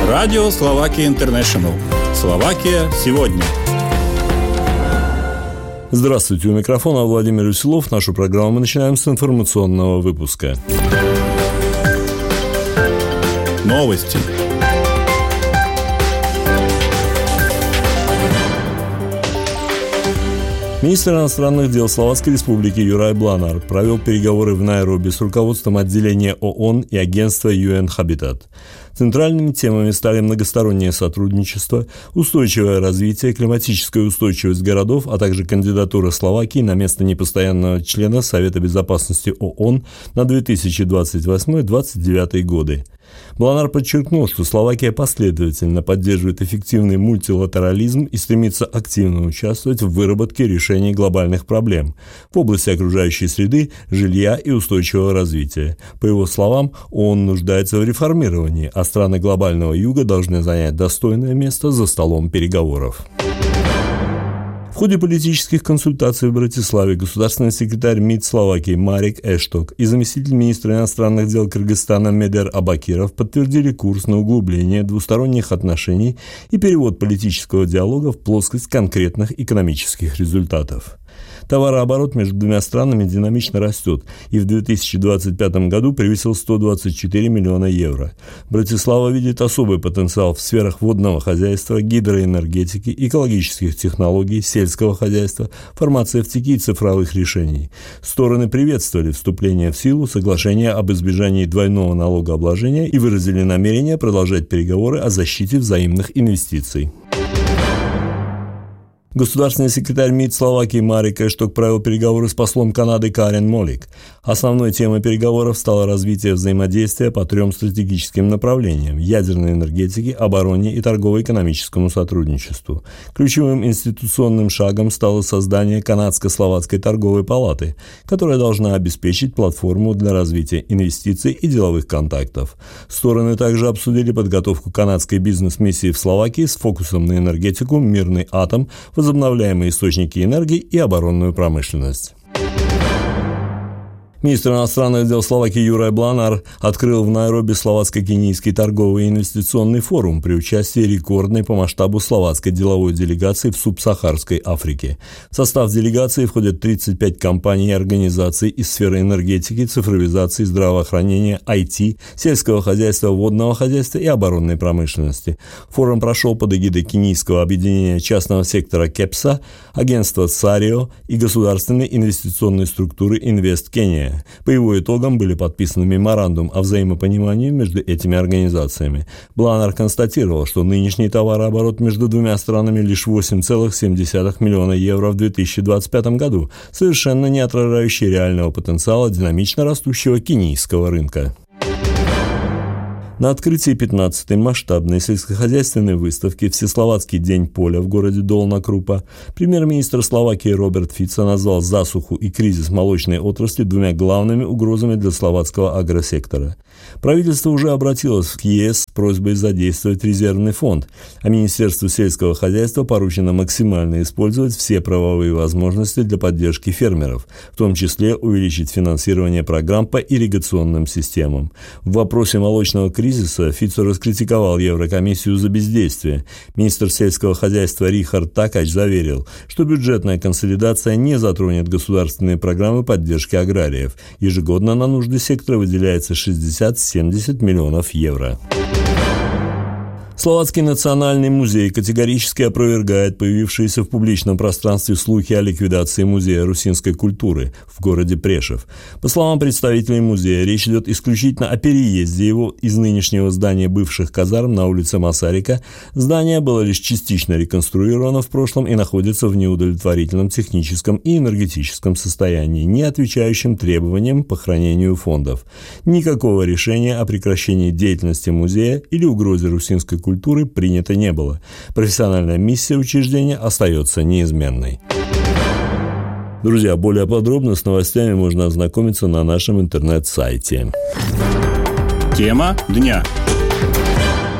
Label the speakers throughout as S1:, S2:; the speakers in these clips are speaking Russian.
S1: Радио Словакия Интернешнл. Словакия сегодня.
S2: Здравствуйте, у микрофона Владимир Усилов. Нашу программу мы начинаем с информационного выпуска.
S1: Новости.
S2: Министр иностранных дел Словацкой Республики Juraj Blanár провел переговоры в Найроби с руководством отделения ООН и агентства UN Habitat. Центральными темами стали многостороннее сотрудничество, устойчивое развитие, климатическая устойчивость городов, а также кандидатура Словакии на место непостоянного члена Совета Безопасности ООН на 2028-2029 годы. Бланар подчеркнул, что Словакия последовательно поддерживает эффективный мультилатерализм и стремится активно участвовать в выработке решений глобальных проблем в области окружающей среды, жилья и устойчивого развития. По его словам, ООН нуждается в реформировании, а страны глобального юга должны занять достойное место за столом переговоров. В ходе политических консультаций в Братиславе государственный секретарь МИД Словакии Марек Эшток и заместитель министра иностранных дел Кыргызстана Медер Абакиров подтвердили курс на углубление двусторонних отношений и перевод политического диалога в плоскость конкретных экономических результатов. Товарооборот между двумя странами динамично растет и в 2025 году превысил 124 миллиона евро. Братислава видит особый потенциал в сферах водного хозяйства, гидроэнергетики, экологических технологий, сельского хозяйства, фармацевтики и цифровых решений. Стороны приветствовали вступление в силу соглашения об избежании двойного налогообложения и выразили намерение продолжать переговоры о защите взаимных инвестиций. Государственный секретарь МИД Словакии Марек Эшток провел переговоры с послом Канады Карен Молик. Основной темой переговоров стало развитие взаимодействия по трем стратегическим направлениям – ядерной энергетике, обороне и торгово-экономическому сотрудничеству. Ключевым институционным шагом стало создание Канадско-Словацкой торговой палаты, которая должна обеспечить платформу для развития инвестиций и деловых контактов. Стороны также обсудили подготовку канадской бизнес-миссии в Словакии с фокусом на энергетику, мирный атом, возобновляемые источники энергии и оборонную промышленность. Министр иностранных дел Словакии Juraj Blanár открыл в Найроби словацко-кенийский торговый и инвестиционный форум при участии рекордной по масштабу словацкой деловой делегации в субсахарской Африке. В состав делегации входят 35 компаний и организаций из сферы энергетики, цифровизации, здравоохранения, IT, сельского хозяйства, водного хозяйства и оборонной промышленности. Форум прошел под эгидой кенийского объединения частного сектора КЕПСА, агентства ЦАРИО и государственной инвестиционной структуры Инвест Кения. По его итогам были подписаны меморандум о взаимопонимании между этими организациями. Бланар констатировал, что нынешний товарооборот между двумя странами лишь 8,7 миллиона евро в 2025 году, совершенно не отражающий реального потенциала динамично растущего кенийского рынка. На открытии 15-й масштабной сельскохозяйственной выставки «Всесловацкий день поля» в городе Долна Крупа премьер-министр Словакии Роберт Фицо назвал засуху и кризис молочной отрасли двумя главными угрозами для словацкого агросектора. Правительство уже обратилось к ЕС с просьбой задействовать резервный фонд, а Министерству сельского хозяйства поручено максимально использовать все правовые возможности для поддержки фермеров, в том числе увеличить финансирование программ по ирригационным системам. В вопросе молочного кризиса Фицо раскритиковал Еврокомиссию за бездействие. Министр сельского хозяйства Рихард Такач заверил, что бюджетная консолидация не затронет государственные программы поддержки аграриев. Ежегодно на нужды сектора выделяется 60-70 миллионов евро. Словацкий национальный музей категорически опровергает появившиеся в публичном пространстве слухи о ликвидации музея русинской культуры в городе Прешев. По словам представителей музея, речь идет исключительно о переезде его из нынешнего здания бывших казарм на улице Масарика. Здание было лишь частично реконструировано в прошлом и находится в неудовлетворительном техническом и энергетическом состоянии, не отвечающем требованиям по хранению фондов. Никакого решения о прекращении деятельности музея или угрозе русинской культуры принято не было. Профессиональная миссия учреждения остается неизменной. Друзья, более подробно с новостями можно ознакомиться на нашем интернет-сайте.
S1: Тема дня.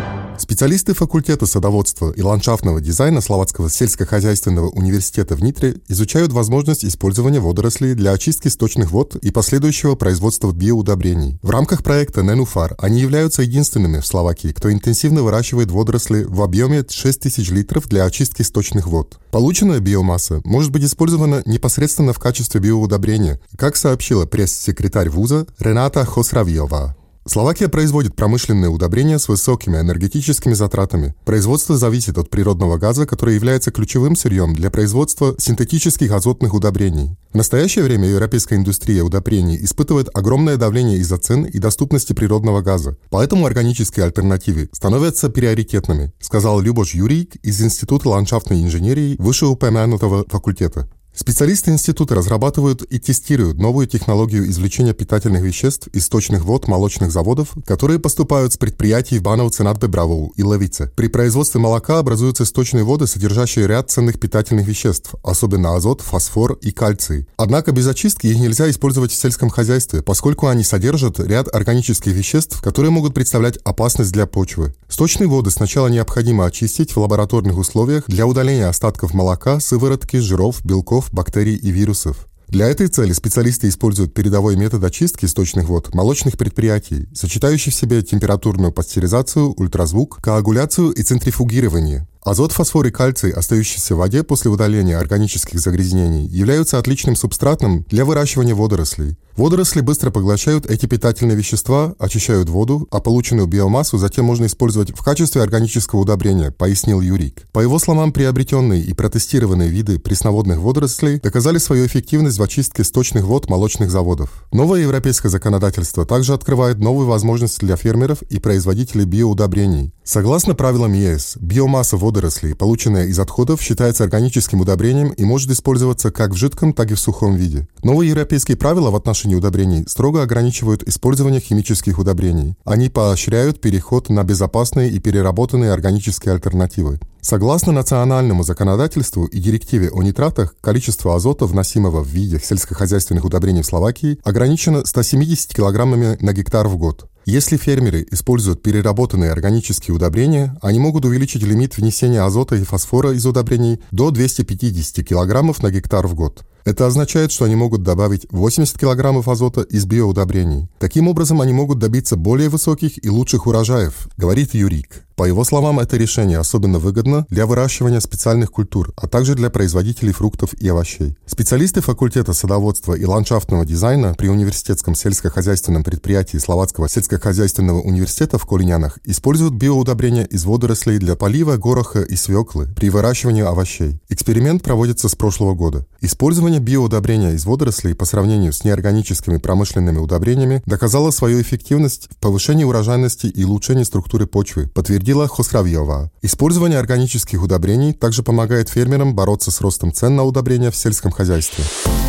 S3: Специалисты факультета садоводства и ландшафтного дизайна Словацкого сельскохозяйственного университета в Нитре изучают возможность использования водорослей для очистки сточных вод и последующего производства биоудобрений. В рамках проекта Nenufar они являются единственными в Словакии, кто интенсивно выращивает водоросли в объеме 6000 литров для очистки сточных вод. Полученная биомасса может быть использована непосредственно в качестве биоудобрения, как сообщила пресс-секретарь вуза Рената Хосравиова. Словакия производит промышленные удобрения с высокими энергетическими затратами. Производство зависит от природного газа, который является ключевым сырьем для производства синтетических азотных удобрений. В настоящее время европейская индустрия удобрений испытывает огромное давление из-за цен и доступности природного газа. Поэтому органические альтернативы становятся приоритетными, сказал Любош Юрик из Института ландшафтной инженерии вышеупомянутого факультета. Специалисты института разрабатывают и тестируют новую технологию извлечения питательных веществ из сточных вод молочных заводов, которые поступают с предприятий в Бановце над Бебравou и Левице. При производстве молока образуются сточные воды, содержащие ряд ценных питательных веществ, особенно азот, фосфор и кальций. Однако без очистки их нельзя использовать в сельском хозяйстве, поскольку они содержат ряд органических веществ, которые могут представлять опасность для почвы. Сточные воды сначала необходимо очистить в лабораторных условиях для удаления остатков молока, сыворотки, жиров, белков, бактерий и вирусов. Для этой цели специалисты используют передовой метод очистки сточных вод молочных предприятий, сочетающий в себе температурную пастеризацию, ультразвук, коагуляцию и центрифугирование. Азот, фосфор и кальций, остающиеся в воде после удаления органических загрязнений, являются отличным субстратом для выращивания водорослей. Водоросли быстро поглощают эти питательные вещества, очищают воду, а полученную биомассу затем можно использовать в качестве органического удобрения, пояснил Юрик. По его словам, приобретенные и протестированные виды пресноводных водорослей доказали свою эффективность в очистке сточных вод молочных заводов. Новое европейское законодательство также открывает новые возможности для фермеров и производителей биоудобрений. Согласно правилам ЕС, биомасса водорослей, полученная из отходов, считается органическим удобрением и может использоваться как в жидком, так и в сухом виде. Новые европейские правила в отношении удобрений строго ограничивают использование химических удобрений. Они поощряют переход на безопасные и переработанные органические альтернативы. Согласно национальному законодательству и директиве о нитратах, количество азота, вносимого в виде сельскохозяйственных удобрений в Словакии, ограничено 170 килограммами на гектар в год. Если фермеры используют переработанные органические удобрения, они могут увеличить лимит внесения азота и фосфора из удобрений до 250 килограммов на гектар в год. Это означает, что они могут добавить 80 килограммов азота из биоудобрений. Таким образом, они могут добиться более высоких и лучших урожаев, говорит Юрик. По его словам, это решение особенно выгодно для выращивания специальных культур, а также для производителей фруктов и овощей. Специалисты факультета садоводства и ландшафтного дизайна при университетском сельскохозяйственном предприятии Словацкого сельскохозяйственного университета в Колинянах используют биоудобрения из водорослей для полива гороха и свеклы при выращивании овощей. Эксперимент проводится с прошлого года. Использование биоудобрения из водорослей по сравнению с неорганическими промышленными удобрениями доказало свою эффективность в повышении урожайности и улучшении структуры почвы, подтвердила Хосравиова. Использование органических удобрений также помогает фермерам бороться с ростом цен на удобрения в сельском хозяйстве.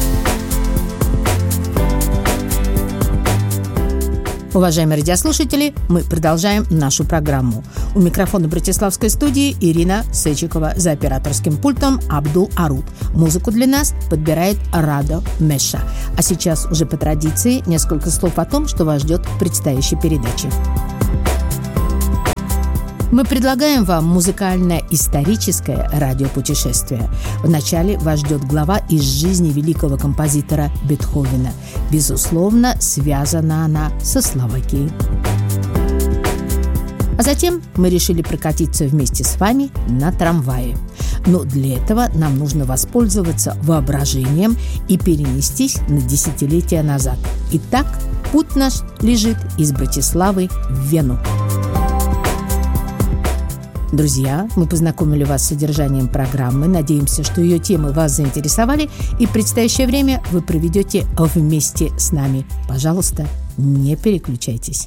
S4: Уважаемые радиослушатели, мы продолжаем нашу программу. У микрофона Братиславской студии Ирина Сечикова, за операторским пультом Абдул Арут. Музыку для нас подбирает Радо Меша. А сейчас уже по традиции несколько слов о том, что вас ждет в предстоящей передаче. Мы предлагаем вам музыкально-историческое радиопутешествие. Вначале вас ждет глава из жизни великого композитора Бетховена. Безусловно, связана она со Словакией. А затем мы решили прокатиться вместе с вами на трамвае. Но для этого нам нужно воспользоваться воображением и перенестись на десятилетия назад. Итак, путь наш лежит из Братиславы в Вену. Друзья, мы познакомили вас с содержанием программы. Надеемся, что ее темы вас заинтересовали, и предстоящее время вы проведете вместе с нами. Пожалуйста, не переключайтесь.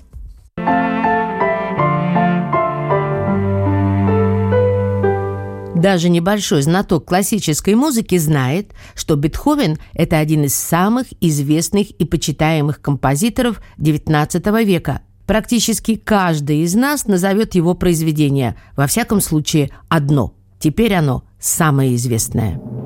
S4: Даже небольшой знаток классической музыки знает, что Бетховен – это один из самых известных и почитаемых композиторов XIX века. Практически каждый из нас назовет его произведение, во всяком случае одно. Теперь оно самое известное.